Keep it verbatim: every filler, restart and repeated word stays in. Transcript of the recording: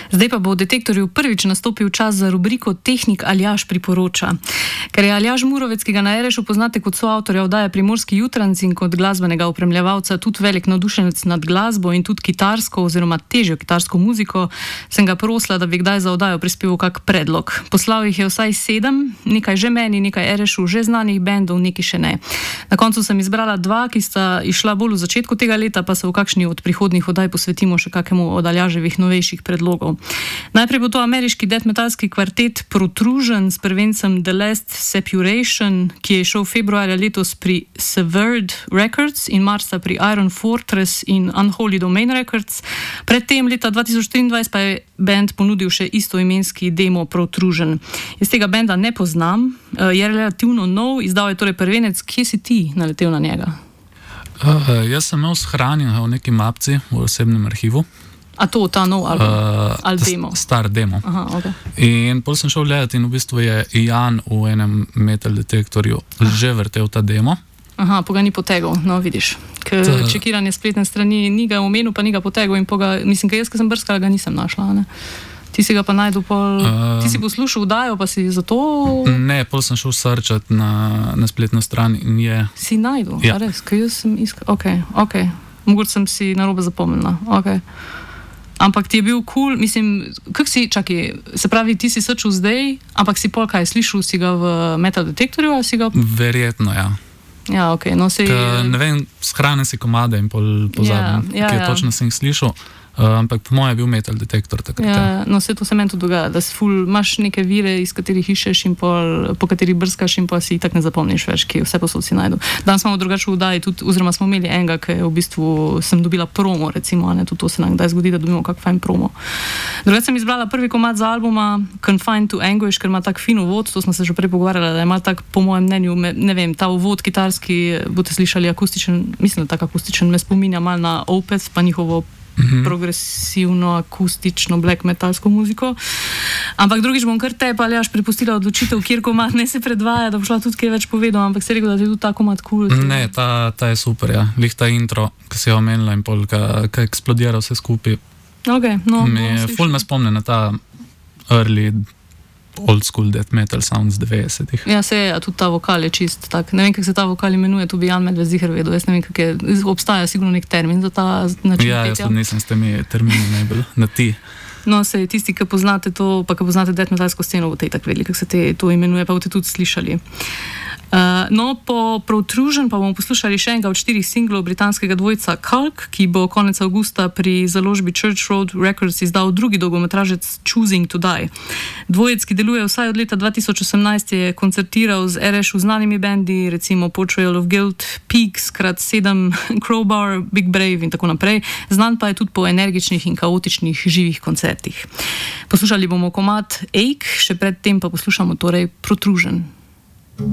Zdaj pa bo v Detektorju prvič nastopil čas za rubriko Tehnik Aljaž priporoča. Ker je Aljaž Murovec, ki ga na Erešu poznate kot soavtorja oddaje Primorski jutranci in kot glasbenega opremljevalca tudi velik navdušenec nad glasbo in tudi kitarsko oziroma težjo kitarsko muziko, sem ga prosila, da bi kdaj za oddajo prispeval kak predlog. Poslal jih je vsaj sedem, nekaj že meni, nekaj Erešu že znanih bendov, nekaj še ne. Na koncu sem izbrala dva, ki sta išla bolj v začetku tega leta, pa se v kakšni od prihodnjih oddaj posvetimo še kakemu od Aljaževih novejših predlogov. Najprej bo to ameriški death metalski kvartet Protrusion s prvencem The Last Separation, ki je šel februarja letos pri Severed Records in marca pri Iron Fortress in Unholy Domain Records. Predtem leta dva tisoč triindvajset pa je band ponudil še istoimenski demo Protrusion. Jaz tega benda ne poznam, je relativno nov, izdal je torej prvenec. Kje si ti naletel na njega? Uh, jaz sem imel shranjen v neki mapci v osebnem arhivu. A to, ta nov album? Uh, ali demo? Star demo. Aha, okay. In potem sem šel gledati in v bistvu je Jan v enem metal detektorju že vrtel ta demo. Aha, pa ga ni potegal, no vidiš. Ker Ta... čekiranje spletne strani ni ga omenil, pa ni ga potegal in pa ga, mislim, ker jaz, ker sem brskala, ga nisem našla, ne? Ti si ga pa najdel pol... Uh, ti si poslušal vdajo, pa si zato... Ne, pol sem šel searchat na, na spletno stran in je... Si najdel? Ja. Res, ker jaz sem iskal... Ok, ok. Mogoče sem si narobe zapomnila. Ok. Ampak ti je bil cool, mislim, kak si, čakaj, se pravi, ti si srčil zdaj, ampak si pol kaj, slišal si ga v metal detektorju ali si ga... Verjetno, ja. Ja, ok, no se... Ka, ne vem, shranim si komade in pol pozabim, ja, ja, ki je ja. točno sem jih slišal. Uh, ampak po mojem je bil metal detektor takrat. Ja, no se to se meni tudi dogaja, da si ful, imaš neke vire, iz katerih iščeš in pol, po katerih brskaš in pa si tak ne zapomniš več, ki vse posod si najdu. Danes smo drugače v oddaji tudi, oziroma smo imeli enega, ki je v bistvu sem dobila promo, recimo, a ne, tudi to se nam kdaj zgodi, da dobimo kak fajn promo. Drugače sem izbrala prvi komad za albuma Confined to Anguish, ker ima tak fin uvod, to smo se že prej pogovarjali, da ima tak, po mojem mnenju, me, ne vem, ta uvod kitarski, boste slišali akustičen, mislim, da tak akustičen, me spominja malo na Opeth, pa njihovo Mm-hmm. progresivno, akustično, black metalsko muziko. Ampak drugič bom kar te pa Aljaž prepustila odločitev, kjer komad ne se predvaja, da bo šla tudi kaj več povedal, ampak se rekel, da ti je tudi ta komad cool. Ne, ta, ta je super, ja. Lih ta intro, ki si jo omenila in pol, ki eksplodira vse skupaj. Ok, no. Me, ful me spomne na ta early old school death metal sounds devetdesetih. Ja, se je, tudi ta vokal je čist tak. Ne vem, kako se ta vokal imenuje, tu bi Jan Medved ziher vedel. Jaz ne vem, kako je, obstaja sigurno nek termin za ta način ja, petja. Jaz tudi nisem s temi termini najbolj na ti. No, se tisti, ki poznate to, pa ki poznate death metalsko sceno, boste tako vedeli, kako se te, to imenuje, pa boste tudi slišali. Uh, no, po Protrusion pa bomo poslušali še enega od štirih singlov britanskega dvojca Kalk, ki bo konec avgusta pri založbi Church Road Records izdal drugi dolgometražec Choosing to Die. Dvojec, ki deluje vsaj od leta dva tisoč osemnajst, je koncertiral z Erešu znanimi bendi, recimo Portrayal of Guilt, Peaks, krat sedem, Crowbar, Big Brave in tako naprej. Znan pa je tudi po energičnih in kaotičnih živih koncertih. Poslušali bomo komad Ache, še predtem pa poslušamo torej Protrusion.